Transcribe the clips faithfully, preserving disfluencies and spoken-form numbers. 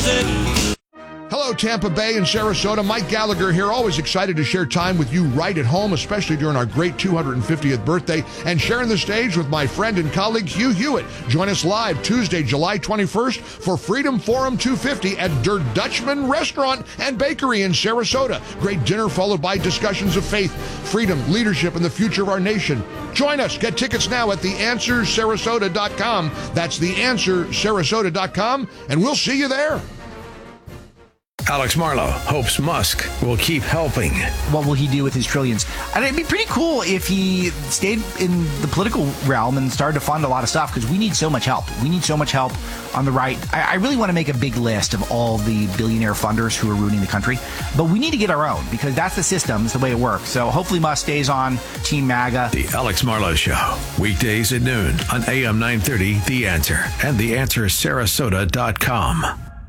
Hello, Tampa Bay and Sarasota. Mike Gallagher here, always excited to share time with you right at home, especially during our great two hundred fiftieth birthday, and sharing the stage with my friend and colleague, Hugh Hewitt. Join us live Tuesday, July twenty-first for Freedom Forum two fifty at Der Dutchman Restaurant and Bakery in Sarasota. Great dinner followed by discussions of faith, freedom, leadership, and the future of our nation. Join us. Get tickets now at the answer sarasota dot com. That's the answer sarasota dot com, and we'll see you there. Alex Marlow hopes Musk will keep helping. What will he do with his trillions? And it'd be pretty cool if he stayed in the political realm and started to fund a lot of stuff, because we need so much help. We need so much help on the right. I, I really want to make a big list of all the billionaire funders who are ruining the country. But we need to get our own, because that's the system. It's the way it works. So hopefully Musk stays on Team MAGA. The Alex Marlow Show, weekdays at noon on A M nine thirty, The Answer, and the answer sarasota dot com.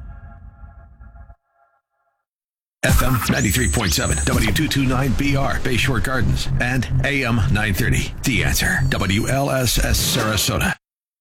F M ninety-three point seven, W two twenty-nine B R, Bayshore Gardens, and A M nine thirty, The Answer, W L S S Sarasota.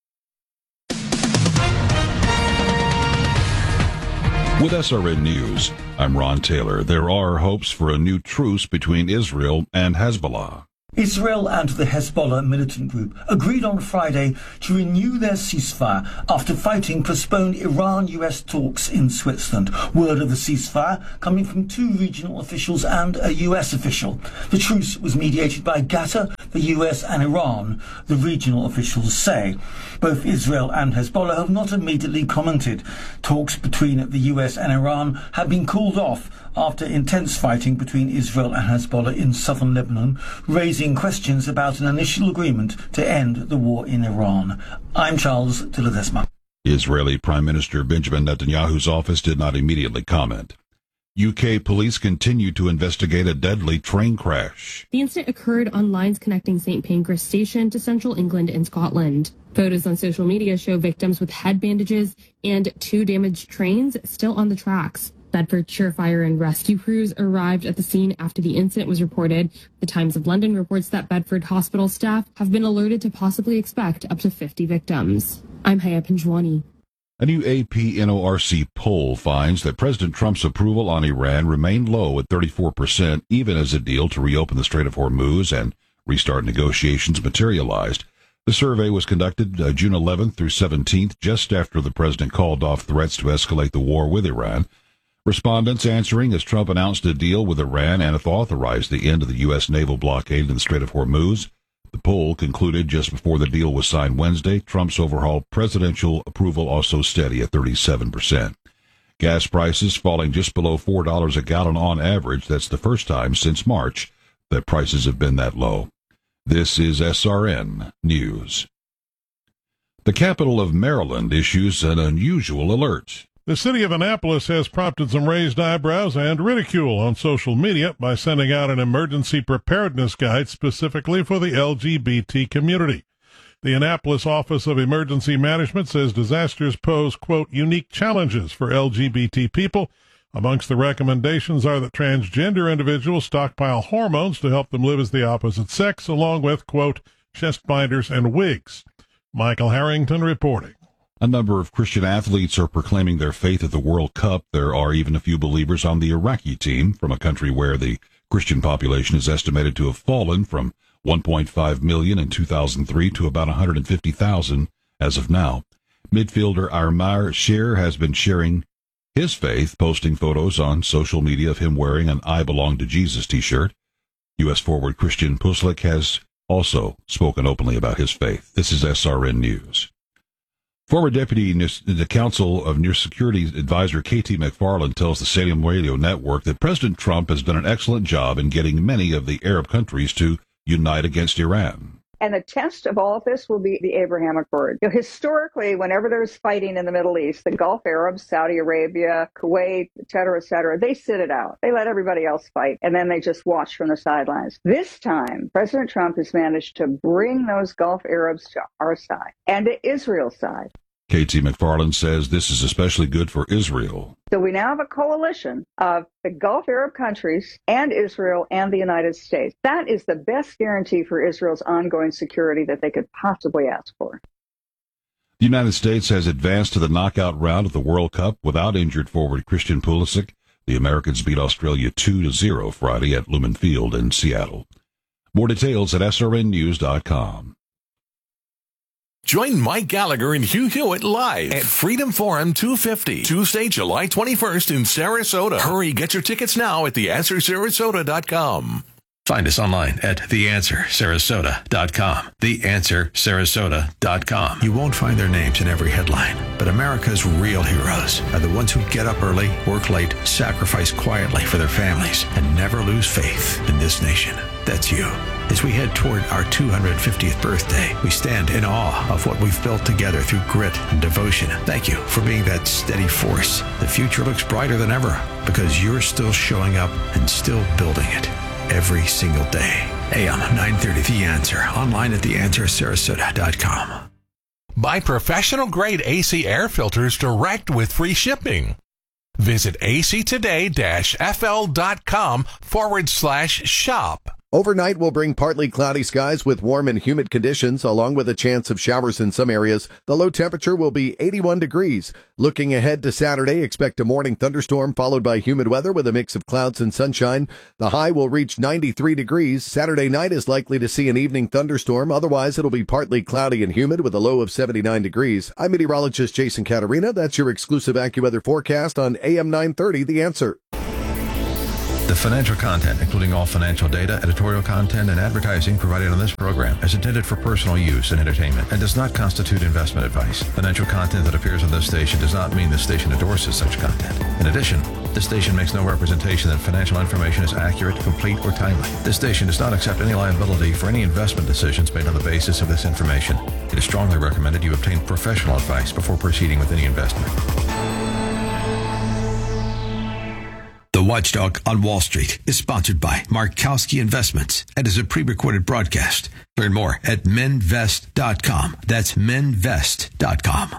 With S R N News, I'm Ron Taylor. There are hopes for a new truce between Israel and Hezbollah. Israel and the Hezbollah militant group agreed on Friday to renew their ceasefire after fighting postponed Iran-U S talks in Switzerland. Word of the ceasefire coming from two regional officials and a U S official. The truce was mediated by Qatar, the U S and Iran, the regional officials say. Both Israel and Hezbollah have not immediately commented. Talks between the U S and Iran have been called off after intense fighting between Israel and Hezbollah in southern Lebanon, raising questions about an initial agreement to end the war in Iran. I'm Charles de Ledesma. Israeli Prime Minister Benjamin Netanyahu's office did not immediately comment. U K police continue to investigate a deadly train crash. The incident occurred on lines connecting Saint Pancras Station to central England and Scotland. Photos on social media show victims with head bandages and two damaged trains still on the tracks. Bedfordshire Fire and Rescue crews arrived at the scene after the incident was reported. The Times of London reports that Bedford hospital staff have been alerted to possibly expect up to fifty victims. I'm Haya Pinjwani. A new A P N O R C poll finds that President Trump's approval on Iran remained low at thirty-four percent, even as a deal to reopen the Strait of Hormuz and restart negotiations materialized. The survey was conducted uh, June eleventh through seventeenth, just after the president called off threats to escalate the war with Iran. Respondents answering as Trump announced a deal with Iran and authorized the end of the U S naval blockade in the Strait of Hormuz. The poll concluded just before the deal was signed Wednesday. Trump's overall presidential approval also steady at thirty-seven percent. Gas prices falling just below four dollars a gallon on average. That's the first time since March that prices have been that low. This is S R N News. The capital of Maryland issues an unusual alert. The city of Annapolis has prompted some raised eyebrows and ridicule on social media by sending out an emergency preparedness guide specifically for the L G B T community. The Annapolis Office of Emergency Management says disasters pose, quote, unique challenges for L G B T people. Amongst the recommendations are that transgender individuals stockpile hormones to help them live as the opposite sex, along with, quote, chest binders and wigs. Michael Harrington reporting. A number of Christian athletes are proclaiming their faith at the World Cup. There are even a few believers on the Iraqi team, from a country where the Christian population is estimated to have fallen from one point five million in two thousand three to about one hundred fifty thousand as of now. Midfielder Armar Sher has been sharing his faith, posting photos on social media of him wearing an I Belong to Jesus t-shirt. U S forward Christian Puslik has also spoken openly about his faith. This is S R N News. Former Deputy the Council of Near Security Advisor K T McFarland tells the Salem Radio Network that President Trump has done an excellent job in getting many of the Arab countries to unite against Iran. And the test of all of this will be the Abrahamic Accord. You know, historically, whenever there's fighting in the Middle East, the Gulf Arabs, Saudi Arabia, Kuwait, et cetera, et cetera, they sit it out. They let everybody else fight, and then they just watch from the sidelines. This time, President Trump has managed to bring those Gulf Arabs to our side and to Israel's side. K T McFarland says this is especially good for Israel. So we now have a coalition of the Gulf Arab countries and Israel and the United States. That is the best guarantee for Israel's ongoing security that they could possibly ask for. The United States has advanced to the knockout round of the World Cup without injured forward Christian Pulisic. The Americans beat Australia two to zero Friday at Lumen Field in Seattle. More details at S R N news dot com. Join Mike Gallagher and Hugh Hewitt live at Freedom Forum two fifty, Tuesday, July twenty-first in Sarasota. Hurry, get your tickets now at the answer sarasota dot com. Find us online at the answer sarasota dot com. the answer sarasota dot com. You won't find their names in every headline, but America's real heroes are the ones who get up early, work late, sacrifice quietly for their families, and never lose faith in this nation. That's you. As we head toward our two hundred fiftieth birthday, we stand in awe of what we've built together through grit and devotion. Thank you for being that steady force. The future looks brighter than ever because you're still showing up and still building it every single day. A M nine thirty, The Answer. Online at the answer sarasota dot com. Buy professional-grade A C air filters direct with free shipping. Visit actoday-fl.com forward slash shop. Overnight will bring partly cloudy skies with warm and humid conditions, along with a chance of showers in some areas. The low temperature will be eighty-one degrees. Looking ahead to Saturday, expect a morning thunderstorm followed by humid weather with a mix of clouds and sunshine. The high will reach ninety-three degrees. Saturday night is likely to see an evening thunderstorm. Otherwise, it'll be partly cloudy and humid with a low of seventy-nine degrees. I'm meteorologist Jason Caterina. That's your exclusive AccuWeather forecast on A M nine thirty, The Answer. The financial content, including all financial data, editorial content, and advertising provided on this program is intended for personal use and entertainment and does not constitute investment advice. Financial content that appears on this station does not mean the station endorses such content. In addition, this station makes no representation that financial information is accurate, complete, or timely. This station does not accept any liability for any investment decisions made on the basis of this information. It is strongly recommended you obtain professional advice before proceeding with any investment. The Watchdog on Wall Street is sponsored by Markowski Investments and is a pre-recorded broadcast. Learn more at menvest dot com. That's menvest dot com.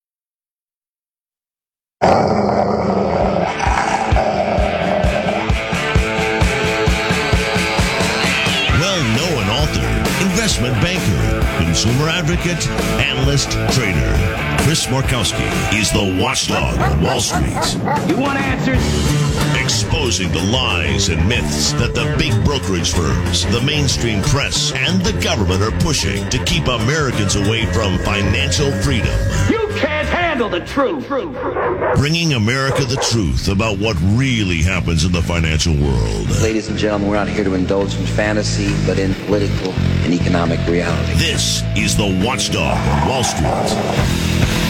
Well-known author, investment banker, consumer advocate, analyst, trader. Chris Markowski is the Watchdog on Wall Street. You want answers? Exposing the lies and myths that the big brokerage firms, the mainstream press, and the government are pushing to keep Americans away from financial freedom. You can't handle the truth. Bringing America the truth about what really happens in the financial world. Ladies and gentlemen, we're not here to indulge in fantasy, but in political and economic reality. This is the Watchdog on Wall Street.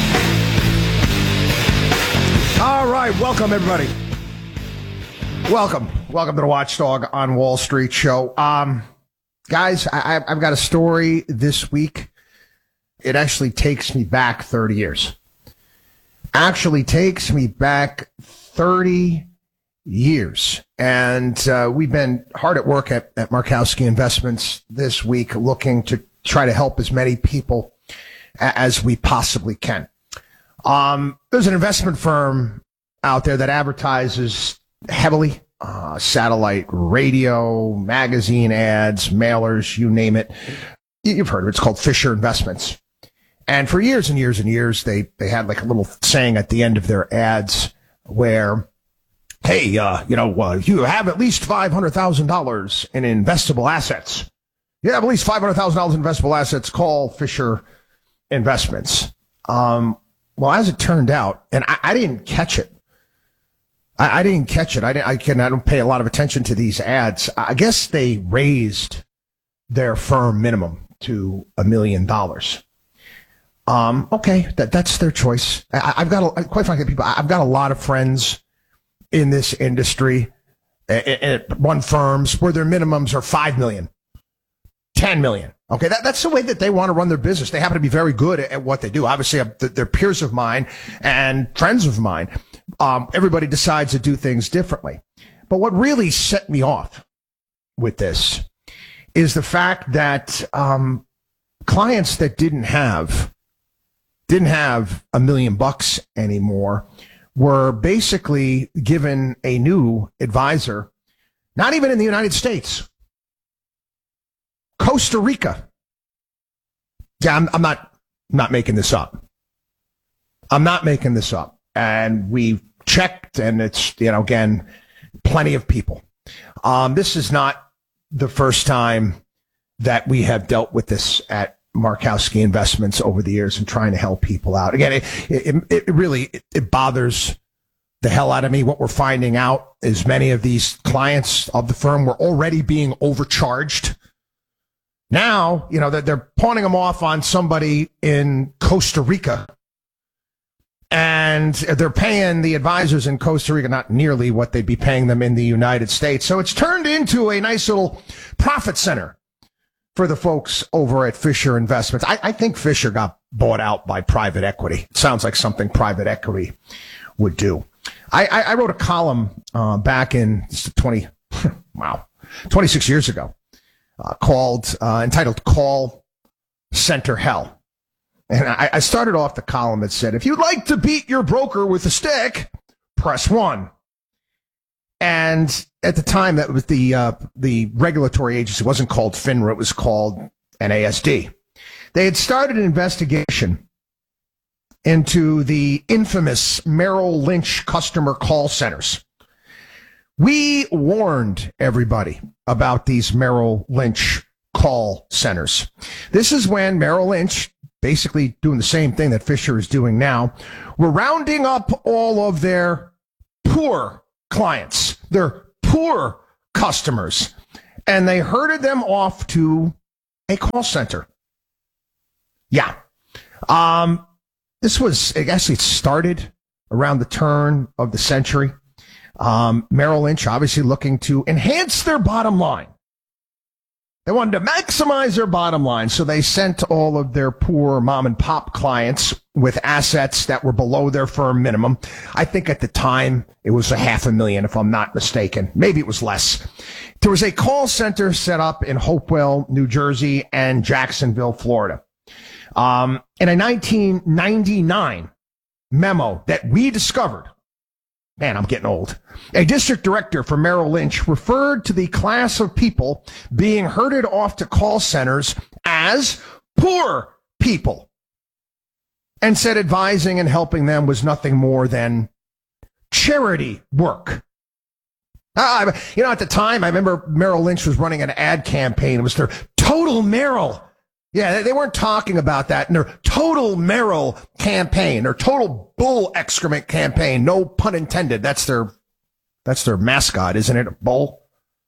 All right, welcome everybody. Welcome. Welcome to the Watchdog on Wall Street show. Um, guys, I, I've got a story this week. It actually takes me back thirty years. Actually takes me back thirty years. And uh, we've been hard at work at, at Markowski Investments this week looking to try to help as many people a- as we possibly can. Um, there's an investment firm out there that advertises heavily, uh, satellite radio, magazine ads, mailers, you name it. You've heard of it. It's called Fisher Investments. And for years and years and years, they, they had like a little saying at the end of their ads where, hey, uh, you know, uh, you have at least five hundred thousand dollars in investable assets. You have at least five hundred thousand dollars in investable assets. Call Fisher Investments. Um, well, as it turned out, and I, I didn't catch it. I, I didn't catch it. I didn't, I can, I don't pay a lot of attention to these ads. I guess they raised their firm minimum to a million dollars. Um, okay, that, that's their choice. I, I've got, a, quite frankly, people, I've got a lot of friends in this industry at one firms where their minimums are five million, ten million. Okay, that, that's the way that they want to run their business. They happen to be very good at, at what they do. Obviously, they're peers of mine and friends of mine. Um, everybody decides to do things differently. But what really set me off with this is the fact that um, clients that didn't have didn't have a million bucks anymore were basically given a new advisor, not even in the United States, Costa Rica. Yeah, I'm, I'm not not making this up. I'm not making this up. And we checked, and it's, you know, again, plenty of people. Um, this is not the first time that we have dealt with this at Markowski Investments over the years and trying to help people out. Again, it, it, it really, it, it bothers the hell out of me. What we're finding out is many of these clients of the firm were already being overcharged. Now, you know, they're, they're pawning them off on somebody in Costa Rica, and they're paying the advisors in Costa Rica not nearly what they'd be paying them in the United States. So it's turned into a nice little profit center for the folks over at Fisher Investments. I, I think Fisher got bought out by private equity. It sounds like something private equity would do. I, I, I wrote a column uh, back in twenty, wow, twenty-six years ago, uh, called uh, entitled "Call Center Hell." And I, I started off the column that said, if you'd like to beat your broker with a stick, press one. And at the time, that was the uh, the regulatory agency. It wasn't called FINRA. It was called N A S D. They had started an investigation into the infamous Merrill Lynch customer call centers. We warned everybody about these Merrill Lynch call centers. This is when Merrill Lynch, basically doing the same thing that Fisher is doing now, we're rounding up all of their poor clients, their poor customers, and they herded them off to a call center. Yeah. Um, this was, I guess it started around the turn of the century. Um, Merrill Lynch obviously looking to enhance their bottom line. They wanted to maximize their bottom line, so they sent all of their poor mom and pop clients with assets that were below their firm minimum. I think at the time it was a half a million, if I'm not mistaken. Maybe it was less. There was a call center set up in Hopewell, New Jersey, and Jacksonville, Florida. Um, in a nineteen ninety-nine memo that we discovered, man, I'm getting old. A district director for Merrill Lynch referred to the class of people being herded off to call centers as poor people, and said advising and helping them was nothing more than charity work. Uh, you know, at the time, I remember Merrill Lynch was running an ad campaign. It was their Total Merrill. Yeah, they weren't talking about that in their Total Merrill campaign, their Total Bull Excrement campaign. No pun intended. That's their, that's their mascot, isn't it? A bull.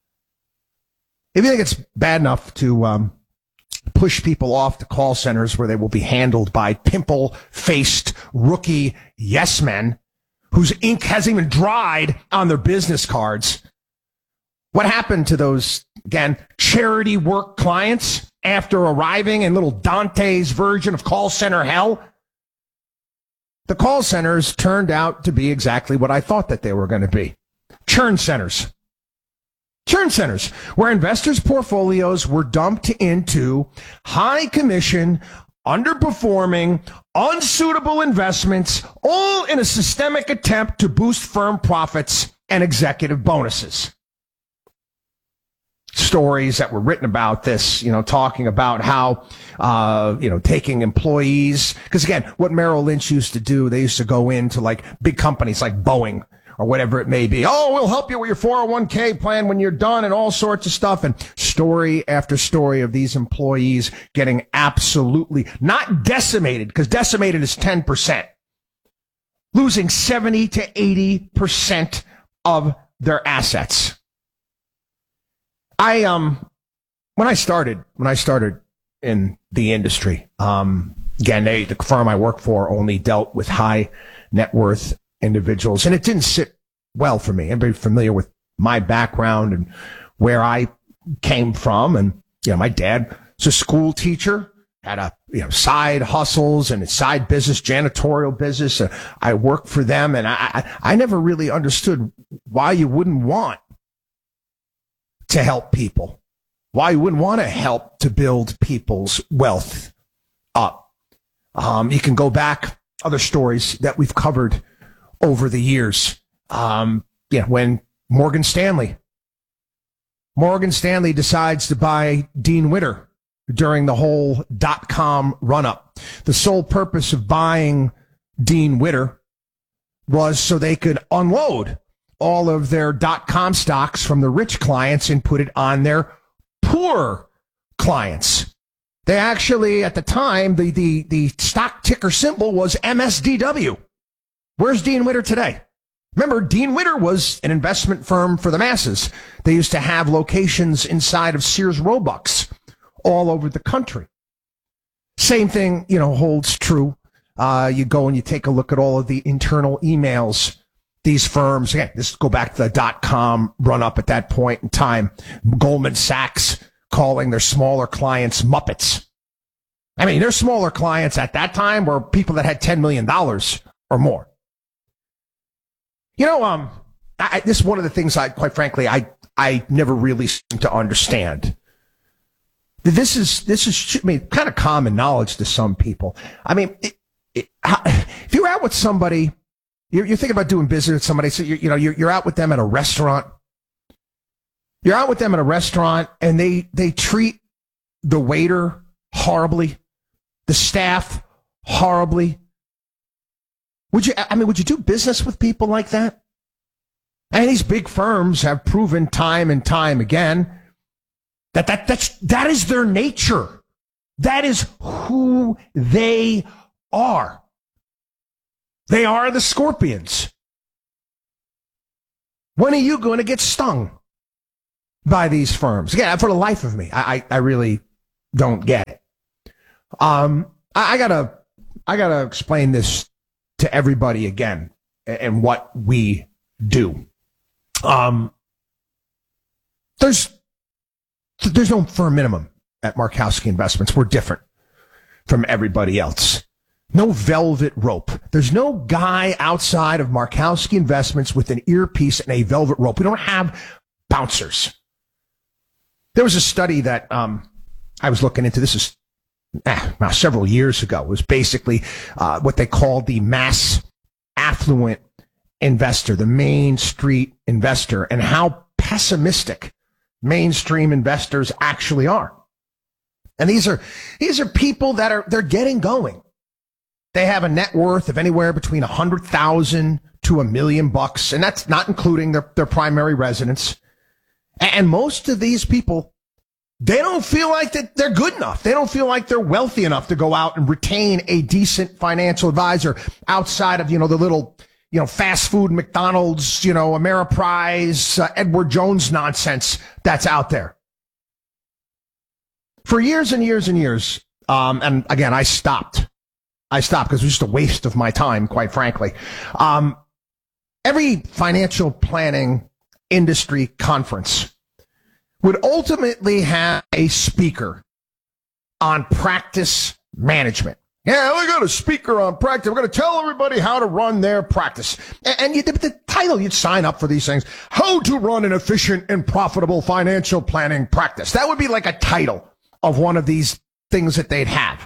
If you think it's bad enough to um, push people off to call centers where they will be handled by pimple-faced rookie yes men whose ink hasn't even dried on their business cards, what happened to those, again, charity work clients after arriving in little Dante's version of call center hell? The call centers turned out to be exactly what I thought that they were going to be. Churn centers. Churn centers, where investors' portfolios were dumped into high commission, underperforming, unsuitable investments, all in a systemic attempt to boost firm profits and executive bonuses. Stories that were written about this, you know, talking about how, uh, you know, taking employees, because again, what Merrill Lynch used to do, they used to go into like big companies like Boeing or whatever it may be. Oh, we'll help you with your four oh one k plan when you're done, and all sorts of stuff. And story after story of these employees getting absolutely not decimated, because decimated is ten percent, losing seventy to eighty percent of their assets. I, um, when I started, when I started in the industry, um, again, they, the firm I work for only dealt with high net worth individuals, and it didn't sit well for me. Everybody familiar with my background and where I came from. And, you know, my dad was a school teacher, had a, you know, side hustles and a side business, janitorial business. Uh, I worked for them, and I, I, I never really understood why you wouldn't want to help people, why you wouldn't want to help to build people's wealth up. Um, you can go back other stories that we've covered over the years. Um, yeah, when Morgan Stanley, Morgan Stanley decides to buy Dean Witter during the whole dot-com run-up. The sole purpose of buying Dean Witter was so they could unload all of their dot-com stocks from the rich clients and put it on their poor clients. They actually, at the time, the, the, the stock ticker symbol was M S D W. Where's Dean Witter today? Remember, Dean Witter was an investment firm for the masses. They used to have locations inside of Sears Roebucks all over the country. Same thing, you know, holds true. Uh, you go and you take a look at all of the internal emails. These firms, again, this go back to the dot-com run-up at that point in time. Goldman Sachs calling their smaller clients Muppets. I mean, their smaller clients at that time were people that had ten million dollars or more. You know, um, I, this is one of the things I, quite frankly, I, I never really seem to understand. This is, this is, I mean, kind of common knowledge to some people. I mean, it, it, if you're out with somebody, you're, you're thinking about doing business with somebody, so you're, you know, you're, you're out with them at a restaurant. You're out with them at a restaurant and they, they treat the waiter horribly, the staff horribly. Would you, I mean, would you do business with people like that? And these big firms have proven time and time again that, that, that's, that is their nature. That is who they are. They are the scorpions. When are you going to get stung by these firms? Again, for the life of me, I, I, I really don't get it. Um, I, I gotta, I gotta explain this to everybody again and what we do. Um, there's, there's no firm minimum at Markowski Investments. We're different from everybody else. No velvet rope. There's no guy outside of Markowski Investments with an earpiece and a velvet rope. We don't have bouncers. There was a study that um, I was looking into. This is eh, now several years ago. It was basically uh, what they called the mass affluent investor, the Main Street investor, and how pessimistic mainstream investors actually are. And these are these are people that are they're getting going. They have a net worth of anywhere between a hundred thousand to a million bucks, and that's not including their, their primary residence. And most of these people, they don't feel like that they're good enough. They don't feel like they're wealthy enough to go out and retain a decent financial advisor outside of, you know, the little, you know, fast food McDonald's, you know, Ameriprise, uh, Edward Jones nonsense that's out there. For years and years and years, um, and again, I stopped. I stopped because it was just a waste of my time, quite frankly. Um, every financial planning industry conference would ultimately have a speaker on practice management. Yeah, we got a speaker on practice. We're going to tell everybody how to run their practice. And, and you, the title, you'd sign up for these things. How to run an efficient and profitable financial planning practice. That would be like a title of one of these things that they'd have.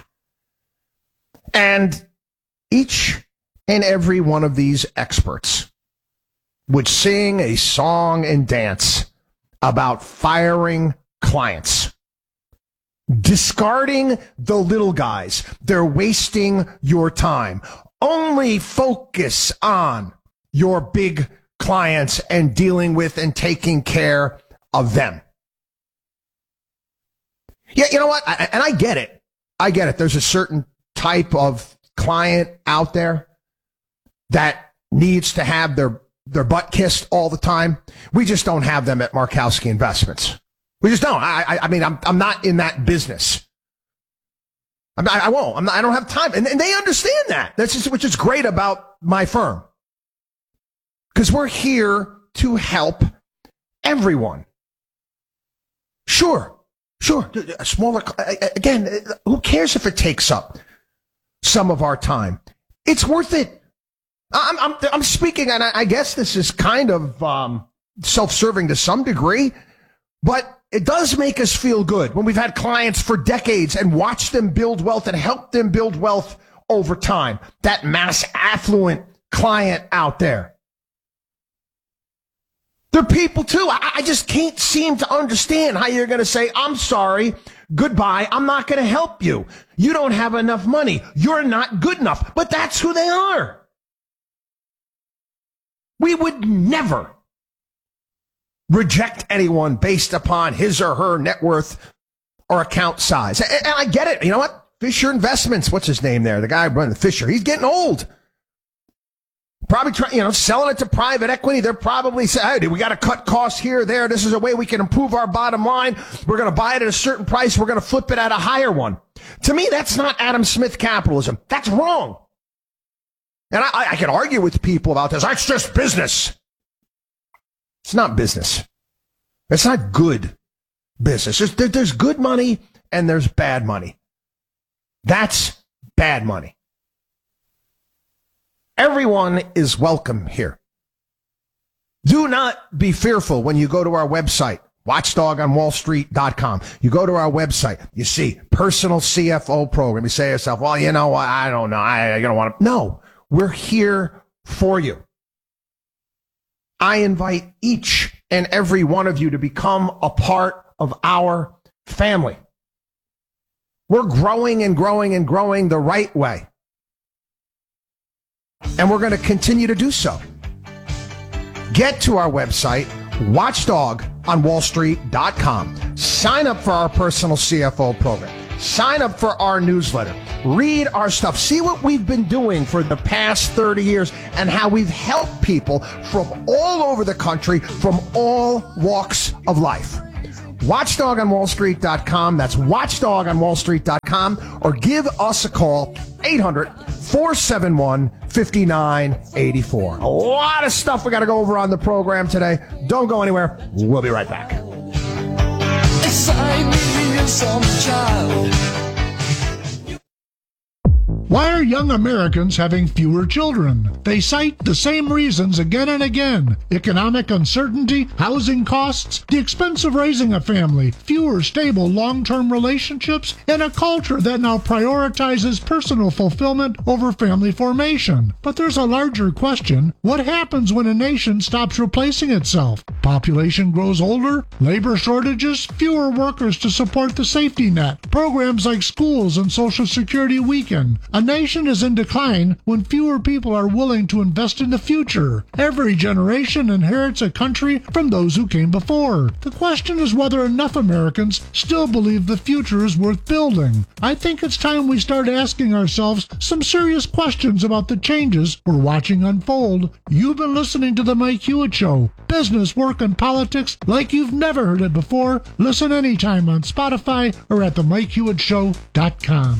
And each and every one of these experts would sing a song and dance about firing clients, discarding the little guys. They're wasting your time. Only focus on your big clients and dealing with and taking care of them. Yeah, you know what? I, and I get it. I get it. There's a certain type of client out there that needs to have their, their butt kissed all the time. We just don't have them at Markowski Investments. We just don't. I, I, I mean, I'm, I'm not in that business. I'm not, I won't. I'm not, I don't have time. And, and they understand that. That's just, which is great about my firm. Because we're here to help everyone. Sure. Sure. A smaller, again, who cares if it takes up some of our time? It's worth it. I'm, I'm, I'm speaking, and I, I guess this is kind of um, self-serving to some degree, but it does make us feel good when we've had clients for decades and watched them build wealth and help them build wealth over time. That mass affluent client out there. They're people too. I, I just can't seem to understand how you're going to say, I'm sorry, Goodbye. I'm not going to help you. You don't have enough money. You're not good enough. But that's who they are. We would never reject anyone based upon his or her net worth or account size. And I get it. You know what? Fisher Investments. What's his name there? The guy running Fisher. He's getting old. Probably try, you know, selling it to private equity. They're probably saying, hey, we got to cut costs here, there. This is a way we can improve our bottom line. We're going to buy it at a certain price. We're going to flip it at a higher one. To me, that's not Adam Smith capitalism. That's wrong. And I, I can argue with people about this. That's just business. It's not business. It's not good business. There's, there, there's good money and there's bad money. That's bad money. Everyone is welcome here. Do not be fearful when you go to our website, watchdog on wall street dot com. You go to our website, you see personal C F O program. You say to yourself, well, you know, I don't know. I, I don't want to. No, we're here for you. I invite each and every one of you to become a part of our family. We're growing and growing and growing the right way. And we're going to continue to do so. Get to our website, watchdog on wall street dot com. Sign up for our personal C F O program. Sign up for our newsletter. Read our stuff. See what we've been doing for the past thirty years and how we've helped people from all over the country, from all walks of life. watchdog on wall street dot com. That's watchdog on wall street dot com. Or give us a call, eight hundred, four seven one, five nine eight four. A lot of stuff we got to go over on the program today. Don't go anywhere. We'll be right back. Why are young Americans having fewer children? They cite the same reasons again and again. Economic uncertainty, housing costs, the expense of raising a family, fewer stable long-term relationships, and a culture that now prioritizes personal fulfillment over family formation. But there's a larger question. What happens when a nation stops replacing itself? Population grows older, labor shortages, fewer workers to support the safety net, programs like schools and Social Security weaken. A nation is in decline when fewer people are willing to invest in the future. Every generation inherits a country from those who came before. The question is whether enough Americans still believe the future is worth building. I think it's time we start asking ourselves some serious questions about the changes we're watching unfold. You've been listening to The Mike Hewitt Show. Business, work, and politics like you've never heard it before. Listen anytime on Spotify or at the mike hewitt show dot com.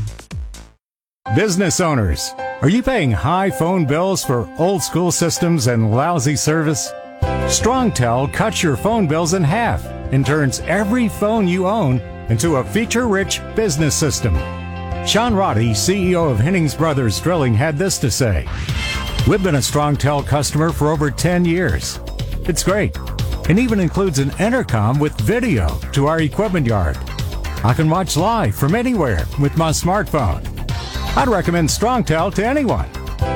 Business owners, are you paying high phone bills for old school systems and lousy service? StrongTel cuts your phone bills in half and turns every phone you own into a feature-rich business system. Sean Roddy, C E O of Hennings Brothers Drilling, had this to say. We've been a StrongTel customer for over ten years. It's great, and even includes an intercom with video to our equipment yard. I can watch live from anywhere with my smartphone. I'd recommend StrongTel to anyone.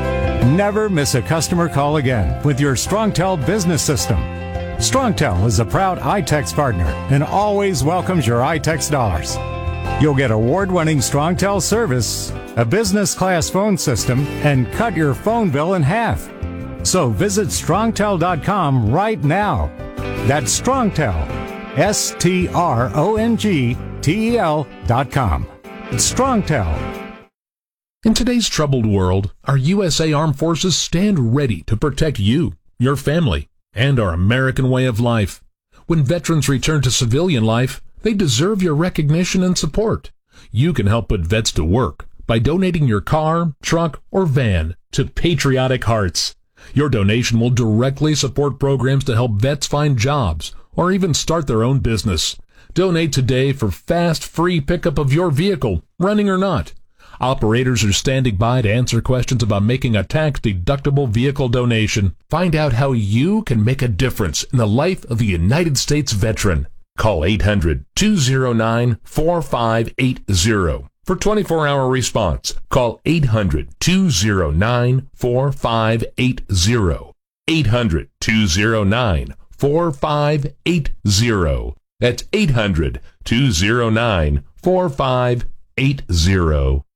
Never miss a customer call again with your StrongTel business system. StrongTel is a proud iTex partner and always welcomes your iTex dollars. You'll get award-winning StrongTel service, a business-class phone system, and cut your phone bill in half. So visit strongtel dot com right now. That's StrongTel, S T R O N G T E L dot com. StrongTel. In today's troubled world, our U S A Armed Forces stand ready to protect you, your family, and our American way of life. When veterans return to civilian life, they deserve your recognition and support. You can help put vets to work by donating your car, truck, or van to Patriotic Hearts. Your donation will directly support programs to help vets find jobs or even start their own business. Donate today for fast, free pickup of your vehicle, running or not. Operators are standing by to answer questions about making a tax-deductible vehicle donation. Find out how you can make a difference in the life of a United States veteran. Call eight hundred, two oh nine, four five eight oh. For twenty-four hour response, call eight hundred, two oh nine, four five eight oh. eight hundred, two oh nine, four five eight oh. That's eight hundred, two oh nine, four five eight zero.